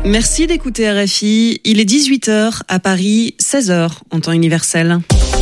Merci d'écouter RFI. Il est 18h à Paris, 16h en temps universel.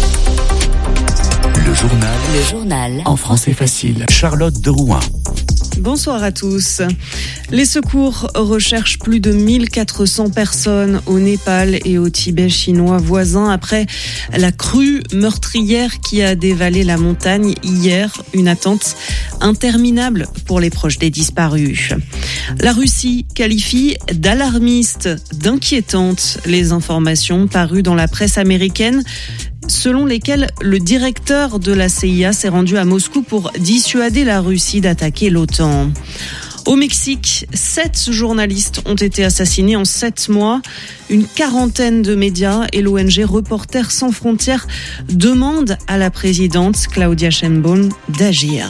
Le journal en français facile. Charlotte de Rouen. Bonsoir à tous. Les secours recherchent plus de 1400 personnes au Népal et au Tibet chinois voisin après la crue meurtrière qui a dévalé la montagne hier. Une attente interminable pour les proches des disparus. La Russie qualifie d'alarmiste, d'inquiétante les informations parues dans la presse américaine, selon lesquels le directeur de la CIA s'est rendu à Moscou pour dissuader la Russie d'attaquer l'OTAN. Au Mexique, 7 journalistes ont été assassinés en 7 mois. Une quarantaine de médias et l'ONG Reporters sans frontières demandent à la présidente Claudia Sheinbaum d'agir.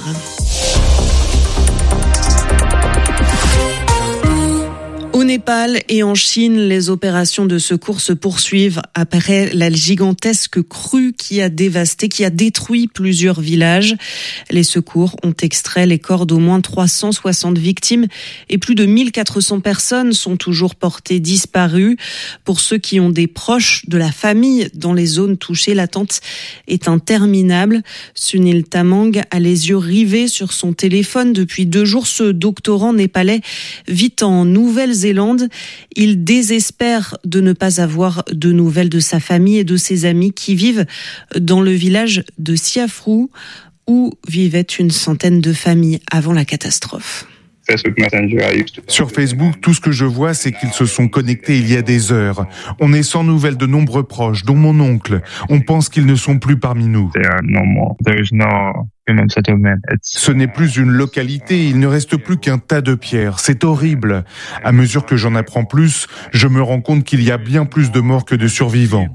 Au Népal et en Chine, les opérations de secours se poursuivent après la gigantesque crue qui a détruit plusieurs villages. Les secours ont extrait les corps d'au moins 360 victimes et plus de 1400 personnes sont toujours portées disparues. Pour ceux qui ont des proches de la famille dans les zones touchées, l'attente est interminable. Sunil Tamang a les yeux rivés sur son téléphone depuis 2 jours. Ce doctorant népalais vit en Nouvelle-Zélande. Il désespère de ne pas avoir de nouvelles de sa famille et de ses amis qui vivent dans le village de Siafrou où vivaient une centaine de familles avant la catastrophe. Sur Facebook, tout ce que je vois, c'est qu'ils se sont connectés il y a des heures. On est sans nouvelles de nombreux proches, dont mon oncle. On pense qu'ils ne sont plus parmi nous. Ce n'est plus une localité, il ne reste plus qu'un tas de pierres. C'est horrible. À mesure que j'en apprends plus, je me rends compte qu'il y a bien plus de morts que de survivants.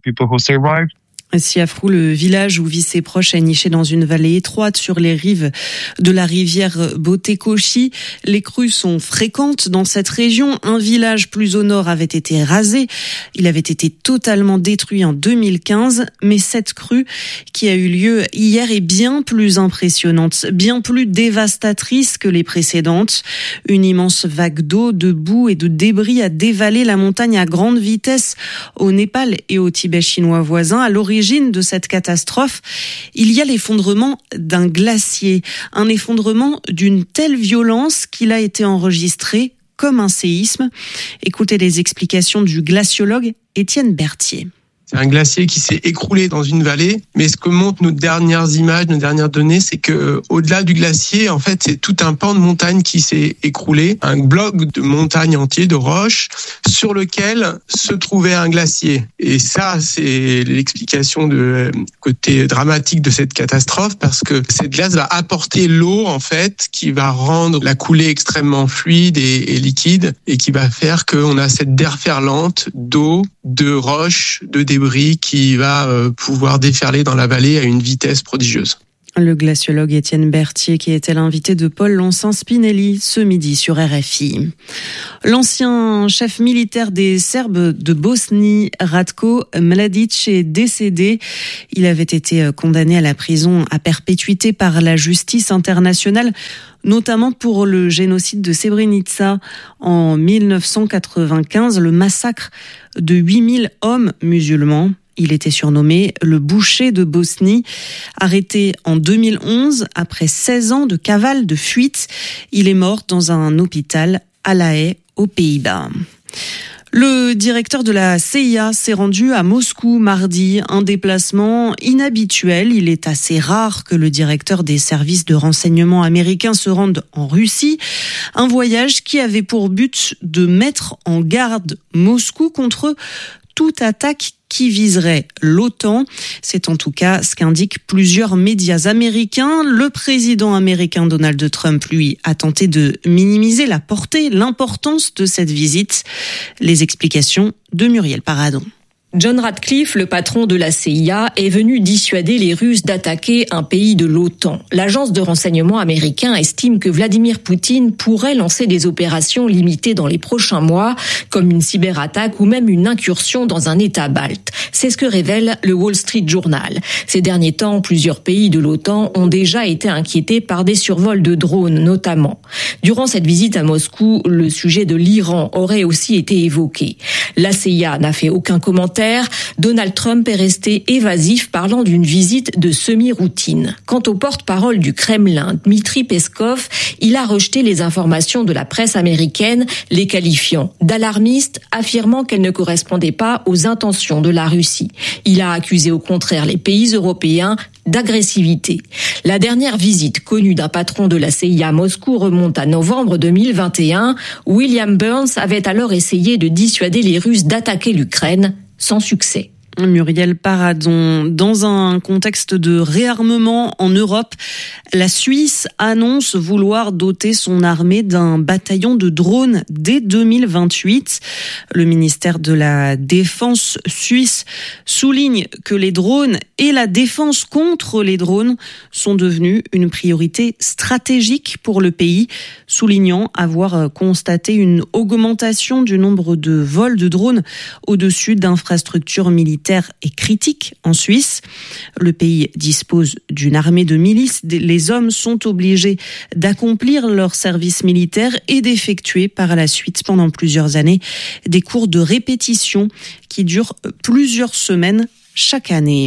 Siafrou, le village où vivent ses proches, est niché dans une vallée étroite sur les rives de la rivière Botekoshi. Les crues sont fréquentes dans cette région. Un village plus au nord avait été rasé. Il avait été totalement détruit en 2015. Mais cette crue qui a eu lieu hier est bien plus impressionnante, bien plus dévastatrice que les précédentes. Une immense vague d'eau, de boue et de débris a dévalé la montagne à grande vitesse au Népal et au Tibet chinois voisin. À l'origine de cette catastrophe, il y a l'effondrement d'un glacier, un effondrement d'une telle violence qu'il a été enregistré comme un séisme. Écoutez les explications du glaciologue Étienne Berthier. C'est un glacier qui s'est écroulé dans une vallée, mais ce que montrent nos dernières images, nos dernières données, c'est que au-delà du glacier, en fait, c'est tout un pan de montagne qui s'est écroulé, un bloc de montagne entier, de roches, sur lequel se trouvait un glacier. Et ça, c'est l'explication de côté dramatique de cette catastrophe, parce que cette glace va apporter l'eau, en fait, qui va rendre la coulée extrêmement fluide et liquide, et qui va faire qu'on a cette déferlante d'eau, de roches, de débris qui va pouvoir déferler dans la vallée à une vitesse prodigieuse. Le glaciologue Étienne Berthier qui était l'invité de Paul Lonsin-Spinelli ce midi sur RFI. L'ancien chef militaire des Serbes de Bosnie, Ratko Mladic, est décédé. Il avait été condamné à la prison à perpétuité par la justice internationale, notamment pour le génocide de Srebrenica en 1995, le massacre de 8000 hommes musulmans. Il était surnommé le boucher de Bosnie. Arrêté en 2011, après 16 ans de cavale, de fuite, il est mort dans un hôpital à La Haye, aux Pays-Bas. Le directeur de la CIA s'est rendu à Moscou mardi, un déplacement inhabituel. Il est assez rare que le directeur des services de renseignement américains se rende en Russie. Un voyage qui avait pour but de mettre en garde Moscou contre toute attaque qui viserait l'OTAN. C'est en tout cas ce qu'indiquent plusieurs médias américains. Le président américain Donald Trump, lui, a tenté de minimiser la portée, l'importance de cette visite. Les explications de Muriel Paradon. John Ratcliffe, le patron de la CIA, est venu dissuader les Russes d'attaquer un pays de l'OTAN. L'agence de renseignement américain estime que Vladimir Poutine pourrait lancer des opérations limitées dans les prochains mois, comme une cyberattaque ou même une incursion dans un État balte. C'est ce que révèle le Wall Street Journal. Ces derniers temps, plusieurs pays de l'OTAN ont déjà été inquiétés par des survols de drones, notamment. Durant cette visite à Moscou, le sujet de l'Iran aurait aussi été évoqué. La CIA n'a fait aucun commentaire. Donald Trump est resté évasif, parlant d'une visite de semi-routine. Quant au porte-parole du Kremlin, Dmitri Peskov, il a rejeté les informations de la presse américaine, les qualifiant d'alarmistes, affirmant qu'elles ne correspondaient pas aux intentions de la Russie. Il a accusé au contraire les pays européens d'agressivité. La dernière visite connue d'un patron de la CIA à Moscou remonte à novembre 2021. William Burns avait alors essayé de dissuader les Russes d'attaquer l'Ukraine, sans succès. Muriel Paradon, dans un contexte de réarmement en Europe, la Suisse annonce vouloir doter son armée d'un bataillon de drones dès 2028. Le ministère de la Défense suisse souligne que les drones et la défense contre les drones sont devenus une priorité stratégique pour le pays, soulignant avoir constaté une augmentation du nombre de vols de drones au-dessus d'infrastructures militaires et critique en Suisse. Le pays dispose d'une armée de milices. Les hommes sont obligés d'accomplir leur service militaire et d'effectuer par la suite pendant plusieurs années des cours de répétition qui durent plusieurs semaines chaque année.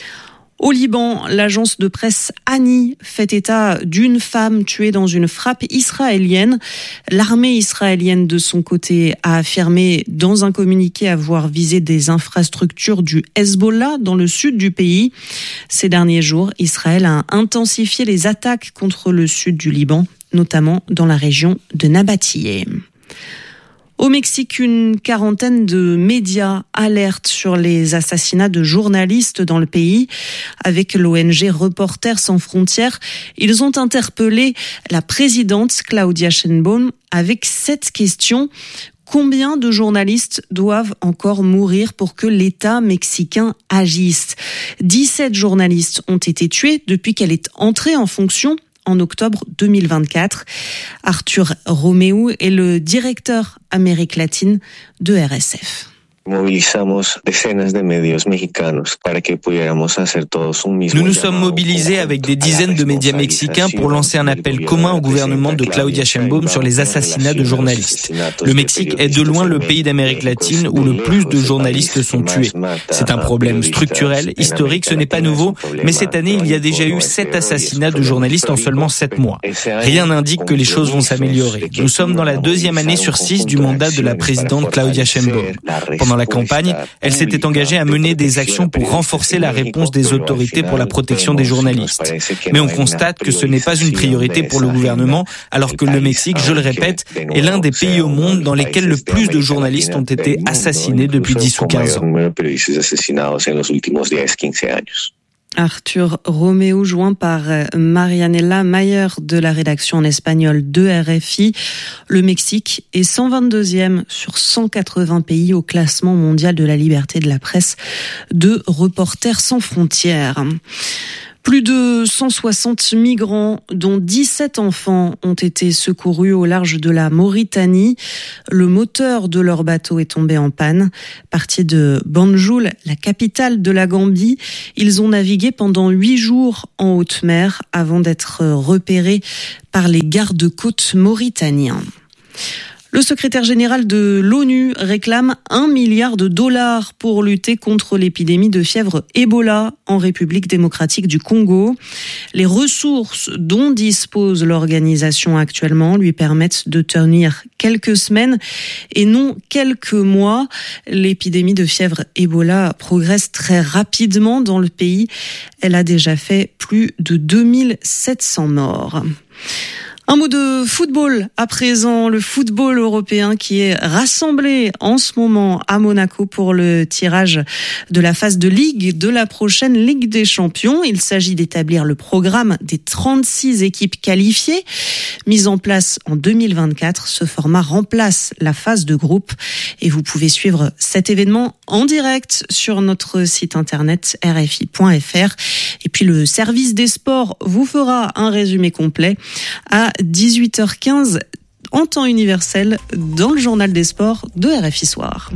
Au Liban, l'agence de presse Ani fait état d'une femme tuée dans une frappe israélienne. L'armée israélienne, de son côté, a affirmé dans un communiqué avoir visé des infrastructures du Hezbollah dans le sud du pays. Ces derniers jours, Israël a intensifié les attaques contre le sud du Liban, notamment dans la région de Nabatiyeh. Au Mexique, une quarantaine de médias alertent sur les assassinats de journalistes dans le pays. Avec l'ONG Reporters sans frontières, ils ont interpellé la présidente Claudia Sheinbaum avec cette question. Combien de journalistes doivent encore mourir pour que l'État mexicain agisse ? 17 journalistes ont été tués depuis qu'elle est entrée en fonction en octobre 2024. Arthur Romeu est le directeur Amérique latine de RSF. Nous nous sommes mobilisés avec des dizaines de médias mexicains pour lancer un appel commun au gouvernement de Claudia Sheinbaum sur les assassinats de journalistes. Le Mexique est de loin le pays d'Amérique latine où le plus de journalistes sont tués. C'est un problème structurel, historique, ce n'est pas nouveau, mais cette année, il y a déjà eu 7 assassinats de journalistes en seulement 7 mois. Rien n'indique que les choses vont s'améliorer. Nous sommes dans la 2e année sur 6 du mandat de la présidente Claudia Sheinbaum. Pendant la campagne, elle s'était engagée à mener des actions pour renforcer la réponse des autorités pour la protection des journalistes. Mais on constate que ce n'est pas une priorité pour le gouvernement, alors que le Mexique, je le répète, est l'un des pays au monde dans lesquels le plus de journalistes ont été assassinés depuis 10 ou 15 ans. Arthur Romeu, joint par Marianela Mayer de la rédaction en espagnol de RFI. Le Mexique est 122e sur 180 pays au classement mondial de la liberté de la presse de Reporters sans frontières. Plus de 160 migrants, dont 17 enfants, ont été secourus au large de la Mauritanie. Le moteur de leur bateau est tombé en panne. Partis de Banjul, la capitale de la Gambie, ils ont navigué pendant 8 jours en haute mer avant d'être repérés par les gardes-côtes mauritaniens. Le secrétaire général de l'ONU réclame $1 milliard pour lutter contre l'épidémie de fièvre Ebola en République démocratique du Congo. Les ressources dont dispose l'organisation actuellement lui permettent de tenir quelques semaines et non quelques mois. L'épidémie de fièvre Ebola progresse très rapidement dans le pays. Elle a déjà fait plus de 2700 morts. Un mot de football à présent, le football européen qui est rassemblé en ce moment à Monaco pour le tirage de la phase de ligue de la prochaine Ligue des Champions. Il s'agit d'établir le programme des 36 équipes qualifiées. Mise en place en 2024, ce format remplace la phase de groupe et vous pouvez suivre cet événement en direct sur notre site internet rfi.fr. Et puis le service des sports vous fera un résumé complet à 18h15 en temps universel dans le journal des sports de RFI Soir.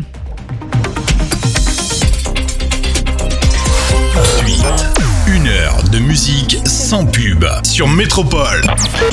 Ensuite, 1 heure de musique sans pub sur Métropole.